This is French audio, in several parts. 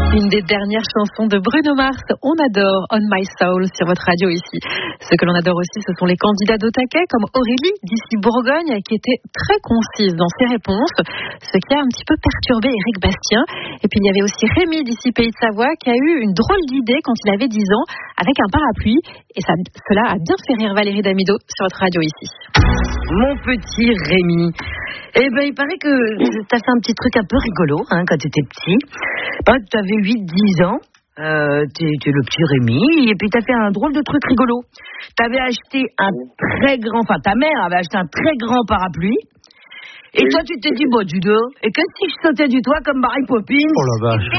Une des dernières chansons de Bruno Mars, on adore On My Soul sur votre radio ici. Ce que l'on adore aussi, ce sont les candidats d'au taquet comme Aurélie d'ici Bourgogne qui était très concise dans ses réponses, ce qui a un petit peu perturbé Éric Bastien. Et puis il y avait aussi Rémi d'ici Pays de Savoie qui a eu une drôle d'idée quand il avait 10 ans avec un parapluie. Et cela a bien fait rire Valérie Damido sur votre radio ici. Mon petit Rémi. Eh ben, il paraît que t'as fait un petit truc un peu rigolo quand t'étais petit. Tu avais 8-10 ans. T'es le petit Rémi. Et puis t'as fait un drôle de truc rigolo. T'avais acheté ta mère avait acheté un très grand parapluie. Et toi, tu t'es dit, du dos. Et qu'est-ce que si je sautais du toit comme Mary Poppins? Oh la vache.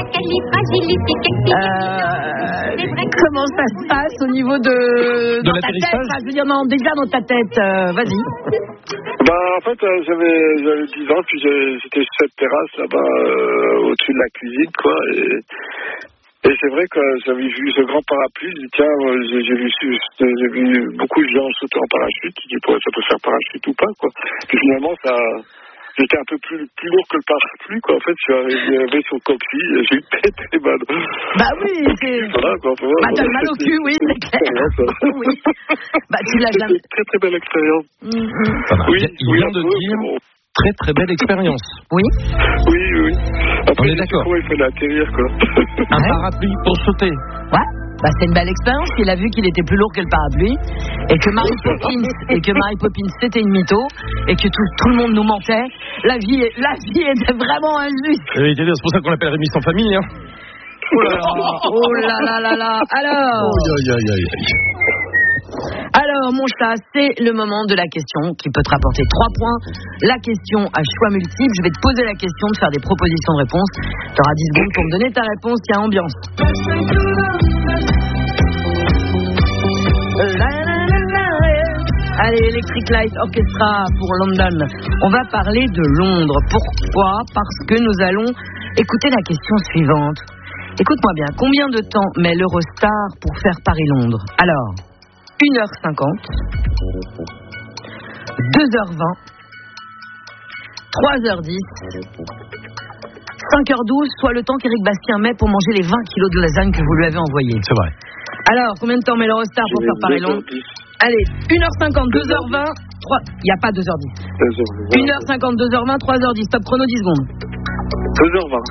Comment ça se passe au niveau de dans ta tête? Je veux dire, non, déjà dans ta tête. Vas-y. En fait, j'avais 10 ans, puis j'étais sur cette terrasse là-bas, au-dessus de la cuisine, quoi. Et c'est vrai que j'avais vu ce grand parapluie. J'ai dit, tiens, j'ai vu beaucoup de gens sauter en parachute. J'ai dit, ça peut faire parachute ou pas, quoi. Puis finalement, j'étais un peu plus lourd que le parapluie, quoi. En fait, je suis arrivé sur le cockpit, j'ai eu très mal. Bah oui, c'est... Voilà, quoi. T'as le mal au cul, oui, c'est clair. Oui. Tu l'as jamais... Très, très belle expérience. Oui, il vient de dire... Très très belle expérience. Oui. Oui. Après, on est d'accord. Il fallait atterrir, quoi. Un parapluie pour sauter. Ouais. C'est une belle expérience. Il a vu qu'il était plus lourd que le parapluie et que Mary Poppins c'était une mytho et que tout le monde nous mentait. La vie était vraiment injuste. Oui, c'est pour ça qu'on l'appelle Rémi sans famille. Hein. Oh là là. Alors. Alors, mon chat, c'est le moment de la question qui peut te rapporter 3 points. La question à choix multiple. Je vais te poser la question, de faire des propositions de réponse. Tu auras 10 secondes pour me donner ta réponse. Tiens, ambiance. Allez, Electric Light Orchestra pour London. On va parler de Londres. Pourquoi? Parce que nous allons écouter la question suivante. Écoute-moi bien. Combien de temps met l'Eurostar pour faire Paris-Londres? Alors... 1h50, 2h20, 3h10, 5h12, soit le temps qu'Éric Bastien met pour manger les 20 kilos de lasagne que vous lui avez envoyé. C'est vrai. Alors, combien de temps met l'Eurostar pour faire Paris-Londres? Allez, 1h50, 2h20, 3... Il n'y a pas 2h10. 1h50, 2h20, 3h10. Top chrono, 10 secondes. 2h20.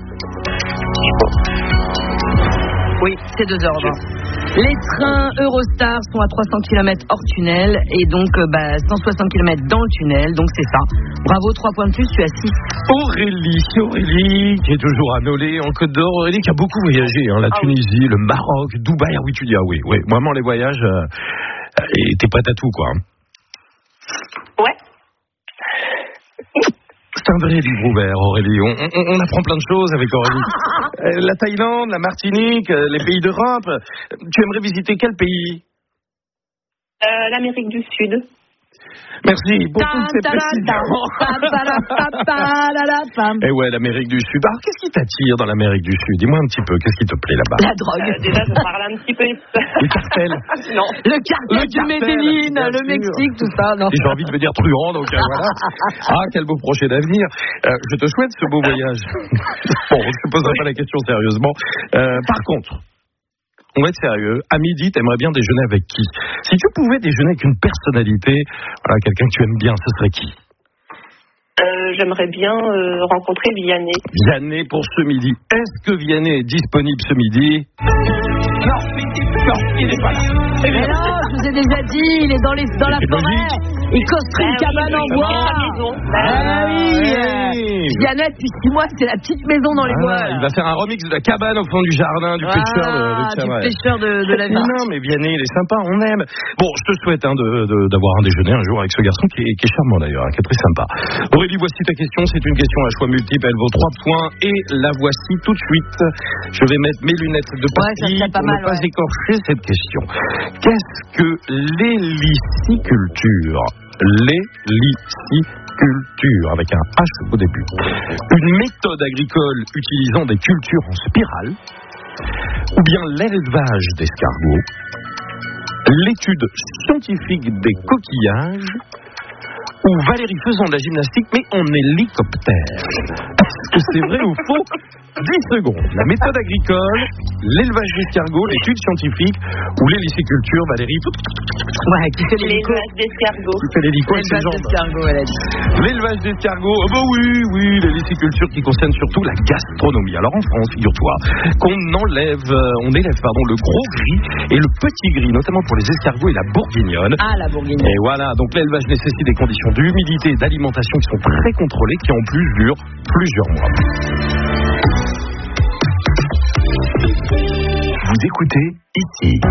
Oui, c'est 2h20. Les trains Eurostar sont à 300 km hors tunnel et donc 160 km dans le tunnel, donc c'est ça. Bravo, 3 points de plus, tu as 6. Aurélie, qui est toujours à Nolay, en Côte d'Or. Aurélie qui a beaucoup voyagé, la Tunisie, le Maroc, Dubaï. Ah oui, tu dis, oui. Vraiment, les voyages, et t'es prête à tout, quoi. Ouais. C'est un vrai livre ouvert, Aurélie. On apprend plein de choses avec Aurélie. La Thaïlande, la Martinique, les pays d'Europe. Tu aimerais visiter quel pays? L'Amérique du Sud. Merci pour toutes ces précisions. Et ouais, l'Amérique du Sud. Alors, qu'est-ce qui t'attire dans l'Amérique du Sud? Dis-moi un petit peu, qu'est-ce qui te plaît là-bas? La drogue. Déjà, je parle un petit peu. Les cartels? Non. Le cartel du Medellín, le Mexique, tout ça. Non. J'ai envie de me dire truand, donc voilà. Ah, quel beau projet d'avenir. Je te souhaite ce beau voyage. Bon, je ne poserai pas la question sérieusement. Par contre, on va être sérieux. À midi, t'aimerais bien déjeuner avec qui? Si tu pouvais déjeuner avec une personnalité, quelqu'un que tu aimes bien, ce serait qui? J'aimerais bien rencontrer Vianney. Vianney pour ce midi. Est-ce que Vianney est disponible ce midi? Non, il n'est pas là. Mais non, je vous ai déjà dit, il est dans la forêt. Il construit une cabane en bois. Oui. Vianney, depuis 6 mois, c'est la petite maison dans les bois. Il va faire un remix de la cabane au fond du jardin du pêcheur de la ville. Non, mais Vianney, il est sympa, on aime. Bon, je te souhaite d'avoir un déjeuner un jour avec ce garçon qui est charmant d'ailleurs, qui est très sympa. Aurélie, voici ta question. C'est une question à choix multiple. Elle vaut 3 points et la voici tout de suite. Je vais mettre mes lunettes de papy pour ne pas écorcher cette question. Qu'est-ce que l'héliciculture? L'héliciculture, avec un H au début. Une méthode agricole utilisant des cultures en spirale, ou bien l'élevage d'escargots, l'étude scientifique des coquillages, ou Valérie faisant de la gymnastique, mais en hélicoptère. Est-ce que c'est vrai ou faux? 10 secondes. La méthode agricole, l'élevage d'escargots, l'étude scientifique ou l'héliciculture, Valérie? Ouais, qui fait l'hélico. L'élevage d'escargots. Qui fait l'hélico avec ses L'élevage jambes. d'escargots, elle a dit. L'élevage d'escargots, oh bah oui, l'héliciculture qui concerne surtout la gastronomie. Alors en France, figure-toi qu'on élève le gros gris et le petit gris, notamment pour les escargots et la bourguignonne. Ah, la bourguignonne. Et voilà, donc l'élevage nécessite des conditions d'humidité et d'alimentation qui sont très contrôlées, qui en plus durent plusieurs mois. Vous écoutez ici.